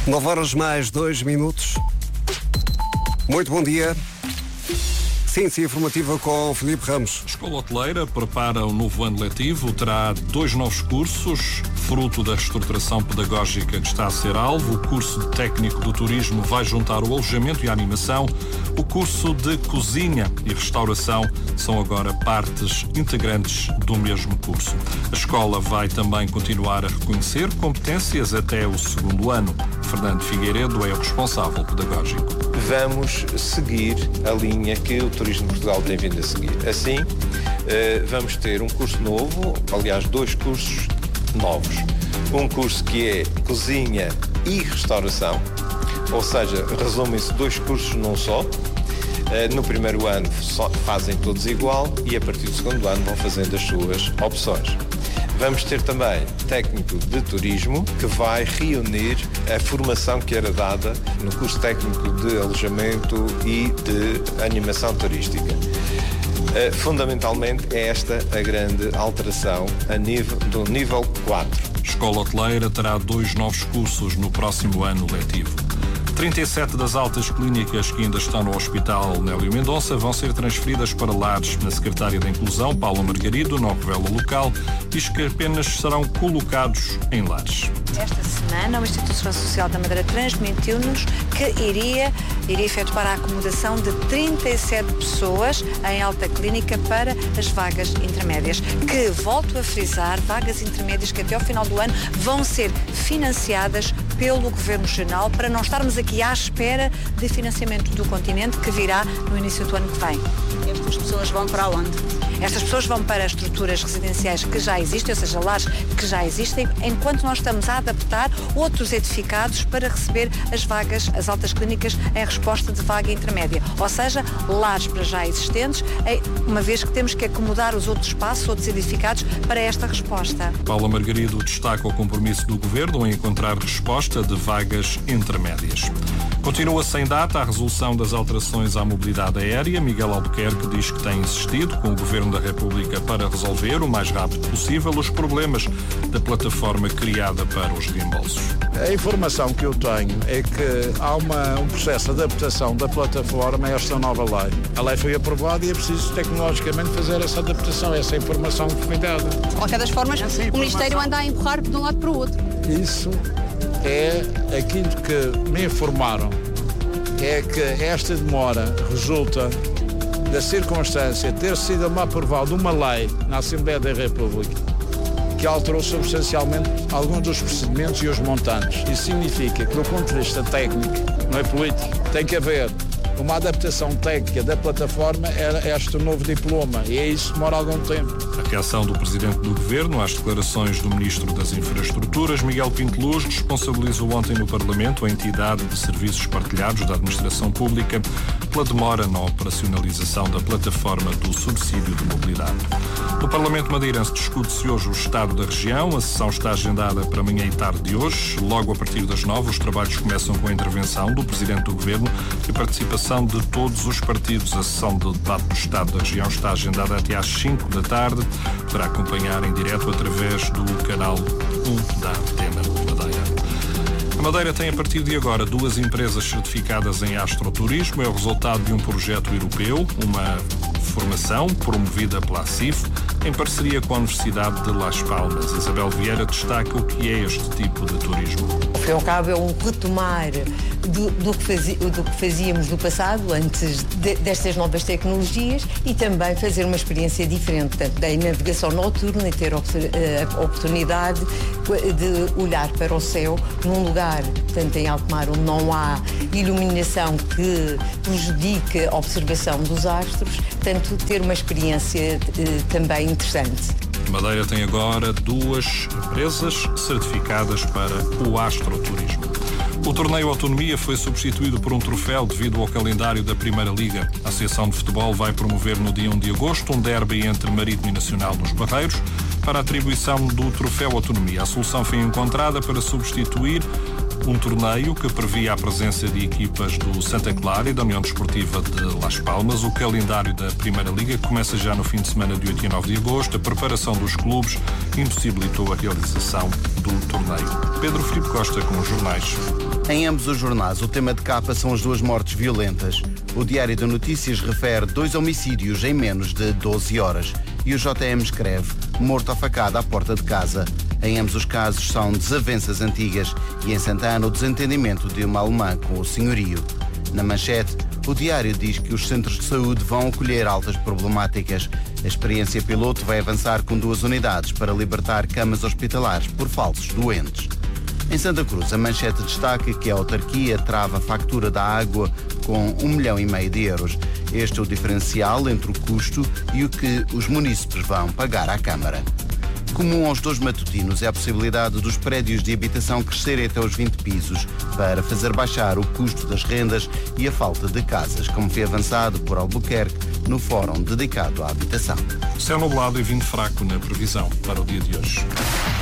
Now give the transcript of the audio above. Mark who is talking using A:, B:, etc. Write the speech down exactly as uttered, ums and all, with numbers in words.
A: nove horas mais dois minutos. Muito bom dia. Ciência Informativa com Filipe Ramos.
B: A Escola Hoteleira prepara o novo ano letivo, terá dois novos cursos, fruto da reestruturação pedagógica que está a ser alvo. O curso de técnico do turismo vai juntar o alojamento e a animação. O curso de cozinha e restauração são agora partes integrantes do mesmo curso. A escola vai também continuar a reconhecer competências até o segundo ano. Fernando Figueiredo é o responsável pedagógico.
C: Vamos seguir a linha que o Turismo de Portugal tem vindo a seguir. Assim, vamos ter um curso novo, aliás, dois cursos novos. Um curso que é cozinha e restauração, ou seja, resumem-se dois cursos num só. No primeiro ano fazem todos igual e a partir do segundo ano vão fazendo as suas opções. Vamos ter também técnico de turismo, que vai reunir a formação que era dada no curso técnico de alojamento e de animação turística. Fundamentalmente é esta a grande alteração a nível, do nível quatro.
B: A Escola Hoteleira terá dois novos cursos no próximo ano letivo. trinta e sete das altas clínicas que ainda estão no Hospital Nélio Mendonça vão ser transferidas para lares. A secretária da Inclusão, Paula Margarido, não revela o local, diz que apenas serão colocados em lares.
D: Esta semana, o Instituto de Segurança Social da Madeira transmitiu-nos que iria, iria efetuar a acomodação de trinta e sete pessoas em alta clínica para as vagas intermédias, que, volto a frisar, vagas intermédias que até ao final do ano vão ser financiadas pelo Governo Regional, para não estarmos aqui à espera de financiamento do continente que virá no início do ano que vem.
E: Estas pessoas vão para onde?
D: Estas pessoas vão para estruturas residenciais que já existem, ou seja, lares que já existem, enquanto nós estamos a adaptar outros edificados para receber as vagas, as altas clínicas em resposta de vaga intermédia. Ou seja, lares para já existentes, uma vez que temos que acomodar os outros espaços, outros edificados para esta resposta.
B: Paula Margarido destaca o compromisso do Governo em encontrar resposta de vagas intermédias. Continua sem data a resolução das alterações à mobilidade aérea. Miguel Albuquerque diz que tem insistido com o Governo da República para resolver o mais rápido possível os problemas da plataforma criada para os reembolsos.
F: A informação que eu tenho é que há uma, um processo de adaptação da plataforma a esta nova lei. A lei foi aprovada e é preciso tecnologicamente fazer essa adaptação, essa informação que foi dada.
E: De qualquer das formas, o Ministério anda a empurrar de um lado para o outro.
F: Isso é aquilo que me informaram, é que esta demora resulta da circunstância de ter sido aprovada uma lei na Assembleia da República que alterou substancialmente alguns dos procedimentos e os montantes. Isso significa que, do ponto de vista técnico, não é político, tem que haver uma adaptação técnica da plataforma a este novo diploma, e é isso que demora algum tempo.
B: A reação do Presidente do Governo às declarações do Ministro das Infraestruturas, Miguel Pinto Luz, responsabilizou ontem no Parlamento a entidade de serviços partilhados da Administração Pública pela demora na operacionalização da plataforma do subsídio de mobilidade. No Parlamento madeirense discute-se hoje o estado da região. A sessão está agendada para amanhã e tarde de hoje. Logo a partir das nove, os trabalhos começam com a intervenção do Presidente do Governo e a participação de todos os partidos. A sessão de debate do estado da região está agendada até às cinco da tarde. Poderá acompanhar em direto através do canal um da Antena Madeira. A Madeira tem a partir de agora duas empresas certificadas em astroturismo. É o resultado de um projeto europeu, uma formação promovida pela A C I F em parceria com a Universidade de Las Palmas. Isabel Vieira destaca o que é este tipo de turismo.
G: Ao fim e ao cabo é um retomar do, do, que, fazia, do que fazíamos no passado, antes de, destas novas tecnologias, e também fazer uma experiência diferente, portanto, da navegação noturna e ter a oportunidade de olhar para o céu num lugar, portanto, em alto mar, onde não há iluminação que prejudique a observação dos astros, portanto, ter uma experiência eh, também interessante.
B: Madeira tem agora duas empresas certificadas para o astroturismo. O torneio Autonomia foi substituído por um troféu devido ao calendário da Primeira Liga. A Associação de Futebol vai promover no dia um de agosto um derby entre Marítimo e Nacional nos Barreiros para a atribuição do troféu Autonomia. A solução foi encontrada para substituir um torneio que previa a presença de equipas do Santa Clara e da União Desportiva de Las Palmas. O calendário da Primeira Liga começa já no fim de semana de oito e nove de agosto. A preparação dos clubes impossibilitou a realização do torneio. Pedro Filipe Costa com os jornais.
H: Em ambos os jornais, o tema de capa são as duas mortes violentas. O Diário de Notícias refere dois homicídios em menos de doze horas. E o J M escreve, morto a facada à porta de casa. Em ambos os casos são desavenças antigas e em Santana o desentendimento de uma alemã com o senhorio. Na manchete, o Diário diz que os centros de saúde vão acolher altas problemáticas. A experiência piloto vai avançar com duas unidades para libertar camas hospitalares por falsos doentes. Em Santa Cruz, a manchete destaca que a autarquia trava a factura da água com um milhão e meio de euros. Este é o diferencial entre o custo e o que os munícipes vão pagar à Câmara. Comum aos dois matutinos é a possibilidade dos prédios de habitação crescerem até os vinte pisos para fazer baixar o custo das rendas e a falta de casas, como foi avançado por Albuquerque no fórum dedicado à habitação.
B: Céu nublado e vento fraco na previsão para o dia de hoje.